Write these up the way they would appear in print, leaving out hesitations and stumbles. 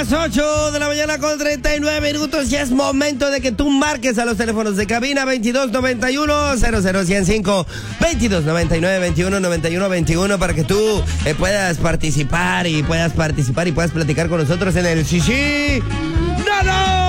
las 8 de la mañana con 39 minutos. Ya es momento de que tú marques a los teléfonos de cabina 2291-00105, 2299-219121 para que tú puedas participar y puedas platicar con nosotros en el Sí, no.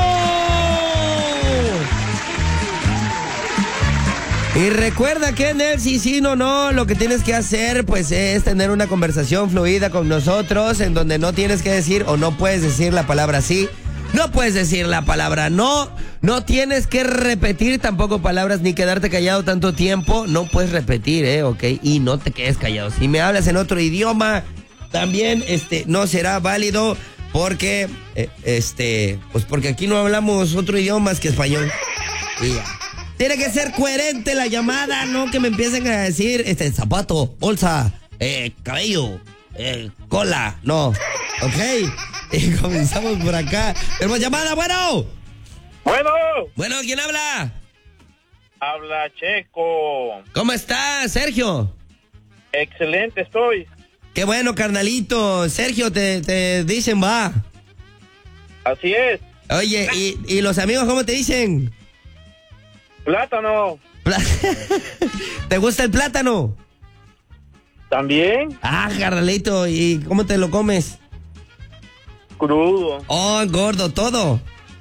Y recuerda que en el sí, no, lo que tienes que hacer pues es tener una conversación fluida con nosotros en donde no tienes que decir o no puedes decir la palabra sí, no puedes decir la palabra no tienes que repetir tampoco palabras ni quedarte callado tanto tiempo, no puedes repetir, ¿ok? Y no te quedes callado. Si me hablas en otro idioma, también no será válido porque, pues porque aquí no hablamos otro idioma más que español. Y ya. Tiene que ser coherente la llamada, no que me empiecen a decir zapato, bolsa, cabello, cola, no, ¿ok? Y comenzamos por acá. Tenemos llamada, bueno. Bueno, ¿quién habla? Habla Checo. ¿Cómo estás, Sergio? Excelente estoy. Qué bueno, carnalito. Sergio, te dicen va. Así es. Oye, ¿y los amigos cómo te dicen? Plátano. ¿Te gusta el plátano? ¿También? Ah, carnalito, ¿y cómo te lo comes? Crudo. Oh, gordo, todo.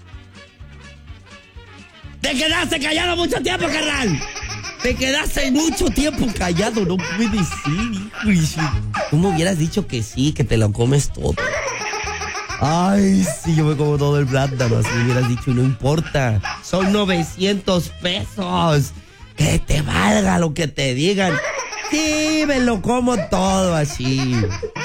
Te quedaste callado mucho tiempo, carnal. Te quedaste mucho tiempo callado, no puedes ser. Tú me hubieras dicho que sí, que te lo comes todo. Ay, sí, yo me como todo el plátano. Así me hubieras dicho, no importa. Son 900 pesos. Que te valga lo que te digan. Sí, me lo como todo así.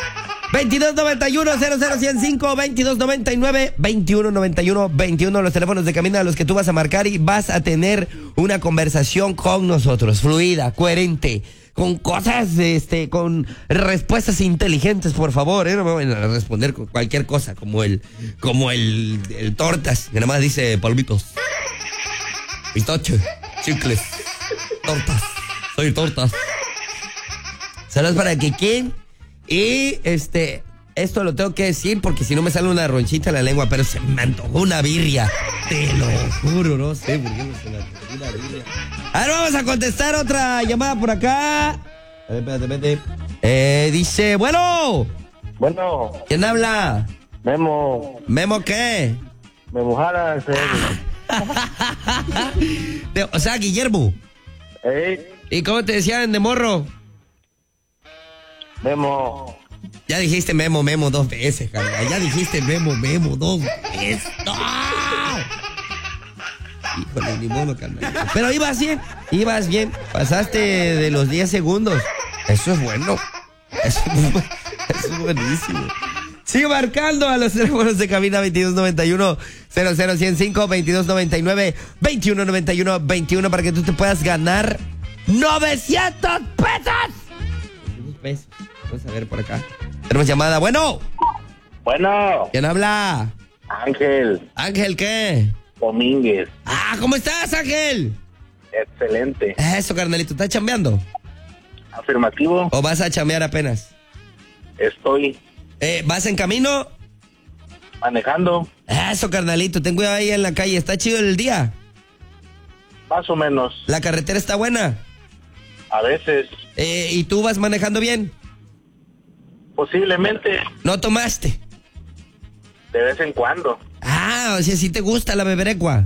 2291-00105, 2299-2191-21, los teléfonos de cabina a los que tú vas a marcar y vas a tener una conversación con nosotros, fluida, coherente, con cosas, con respuestas inteligentes, por favor, no me van a responder con cualquier cosa, como el tortas, que nada más dice palmitos, pistache, chicles, tortas, soy tortas. ¿Sabes para qué quién? Y esto lo tengo que decir porque si no me sale una ronchita en la lengua, pero se me antojó una birria. Te lo juro, no sé por qué me se me antojó una birria. A ver, vamos a contestar otra llamada por acá. A ver, espérate. Dice, bueno. Bueno. ¿Quién habla? Memo. ¿Memo qué? Memo Jara. O sea, Guillermo. ¿Y cómo te decían de morro? Memo. Ya dijiste Memo 2 veces, carnal. Ya dijiste Memo 2 veces. ¡No! Híjole, ni modo, carnal. Pero ibas bien. Pasaste de los 10 segundos. Eso es bueno. Eso es buenísimo. Sigue marcando a los teléfonos de cabina 2291-00105, 2299-2191-21 para que tú te puedas ganar 900 pesos. Vamos a ver por acá. Tenemos llamada. Bueno. ¿Quién habla? Ángel. ¿Ángel qué? Domínguez. Ah, ¿cómo estás, Ángel? Excelente. Eso, carnalito. ¿Estás chambeando? Afirmativo. ¿O vas a chambear apenas? Estoy ¿Vas en camino? manejando. Eso, carnalito. Ten cuidado ahí en la calle. ¿Está chido el día? Más o menos. ¿La carretera está buena? A veces. ¿Y tú vas manejando bien? Posiblemente. ¿No tomaste? De vez en cuando. Ah, o sea, ¿sí te gusta la beberecua?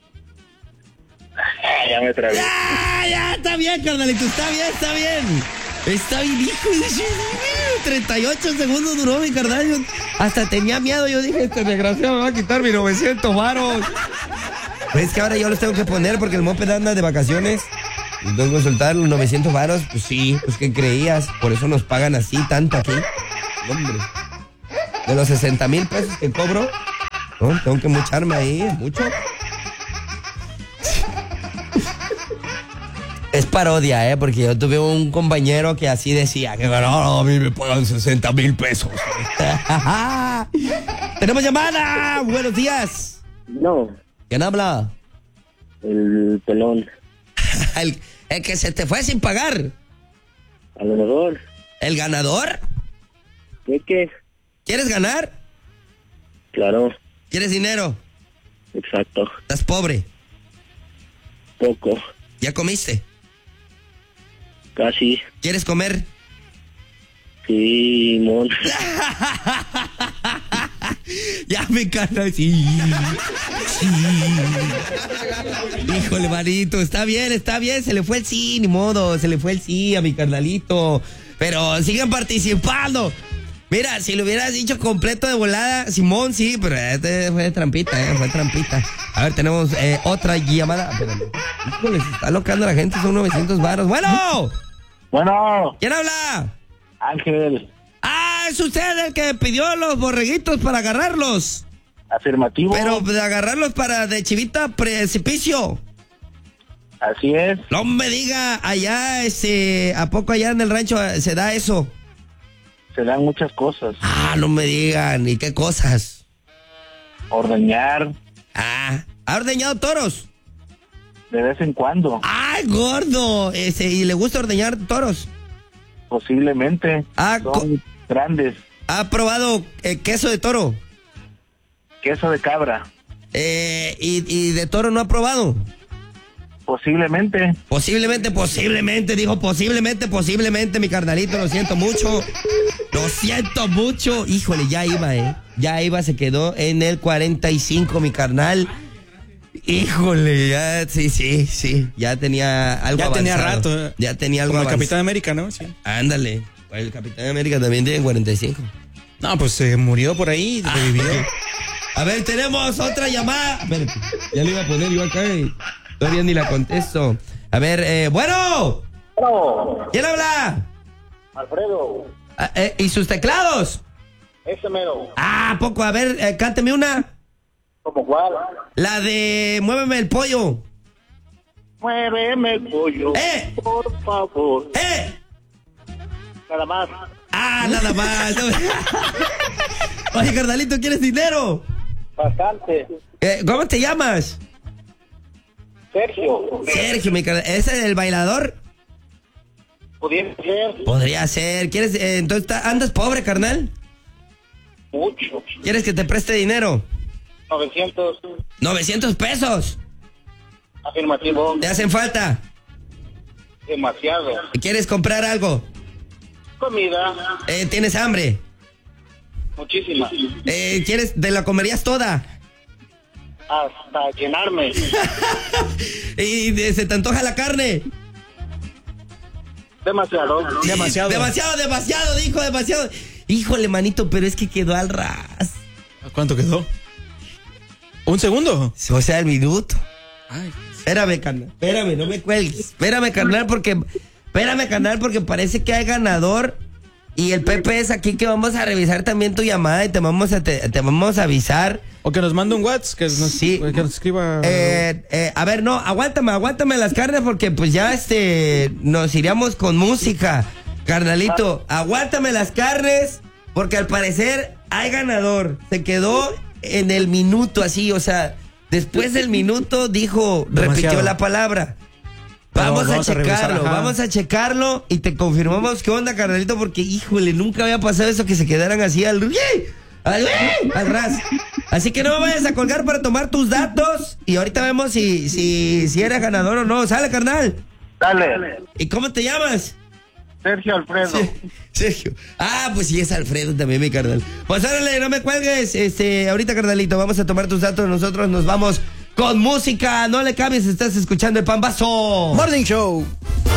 Ya me trabé. Ya, está bien, carnalito, está bien. Está bien, hijo de 38 segundos duró mi carnal. Yo hasta tenía miedo, yo dije, este desgraciado me va a quitar mis 900 varos. Es que ahora yo los tengo que poner porque el moped anda de vacaciones. Y tengo que soltar los 900 varos. Pues sí, pues ¿qué creías? Por eso nos pagan así tanto aquí. Hombre, de los 60,000 pesos que cobro, no, tengo que mocharme ahí, mucho. Es parodia, porque yo tuve un compañero que así decía, que no, a mí me pagan 60,000 pesos. ¡Tenemos llamada! ¡Buenos días! No. ¿Quién habla? El pelón. El que se te fue sin pagar. A lo mejor. ¿El ganador? ¿De qué? ¿Quieres ganar? Claro, ¿Quieres dinero? exacto. ¿Estás pobre? Poco, ¿Ya comiste? casi. ¿Quieres comer? Sí, mon. Ya me carnal, sí. Híjole, manito, está bien, se le fue el sí, ni modo, se le fue el sí a mi carnalito. Pero sigan participando. Mira, si lo hubieras dicho completo de volada, Simón, sí, pero fue trampita, fue trampita. A ver, tenemos otra llamada. Espérame. Híjole, se está locando la gente, son 900 varos. ¡Bueno! Bueno, ¿Quién habla? Ángel, Ah, es usted el que pidió los borreguitos para agarrarlos. afirmativo. Pero de agarrarlos para de chivita precipicio. Así es. No me diga, allá, ¿a poco allá en el rancho se da eso? Se dan muchas cosas. Ah, no me digan, ¿y qué cosas? Ordeñar Ah, ¿ha ordeñado toros? de vez en cuando, ¡Ay, gordo! ¿Y le gusta ordeñar toros? posiblemente. Ah, Son grandes. ¿Ha probado queso de toro? Queso de cabra, ¿Y de toro no ha probado? posiblemente. Posiblemente, dijo posiblemente, mi carnalito, lo siento mucho. Híjole, ya iba, se quedó en el 45, mi carnal. Híjole, ya, sí, ya tenía algo Ya avanzado. tenía rato. Ya tenía algo Como el avanzado. Capitán América, ¿no? Sí. Ándale, el Capitán América también tiene 45. No, pues se murió por ahí, revivió. A ver, tenemos otra llamada. Espérate, ya le iba a poner yo acá y todavía ni la contesto. A ver, bueno. Bueno, ¿Quién habla? Alfredo, ¿Y sus teclados? ese mero. Ah, poco. A ver, cánteme una. ¿Como cuál? La de Muéveme el pollo. Muéveme el pollo, por favor. Nada más. Ah, nada más. Oye, carnalito, ¿quieres dinero? Bastante. ¿Cómo te llamas? Sergio, Mi carnal. ¿Ese es el bailador? pudiera ser Podría ser. ¿Quieres? Entonces, ¿andas pobre, carnal? mucho. ¿Quieres que te preste dinero? 900, 900 pesos. afirmativo. ¿Te hacen falta? Demasiado. ¿Quieres comprar algo? Comida, ¿Tienes hambre? muchísima. ¿Quieres? ¿Te la comerías toda? Hasta llenarme. ¿Y se te antoja la carne? Demasiado. Demasiado. Dijo demasiado. Híjole, manito, pero es que quedó al ras. ¿Cuánto quedó? ¿Un segundo? O sea, el minuto. Ay. Espérame, no me cuelgues. Espérame, carnal, porque parece que hay ganador. Y el Pepe es aquí que vamos a revisar también tu llamada y te vamos a avisar. O que nos mande un WhatsApp, que nos, Sí. que nos escriba. A ver, no, aguántame las carnes porque pues ya nos iríamos con música. Carnalito, aguántame las carnes porque al parecer hay ganador. Se quedó en el minuto así, o sea, después del minuto repitió Demasiado. la palabra. Vamos a revisar, checarlo, ajá. vamos a checarlo y te confirmamos qué onda, carnalito, porque híjole, nunca había pasado eso que se quedaran así al ras. Así que no me vayas a colgar para tomar tus datos y ahorita vemos si eres ganador o no. Sale, carnal. Dale. ¿Y cómo te llamas? Sergio Alfredo. Sergio. Ah, pues sí, es Alfredo también, mi carnal. Pues órale, no me cuelgues. Ahorita, carnalito, vamos a tomar tus datos. Nosotros nos vamos con música. No le cambies, estás escuchando el Pambazo Morning Show.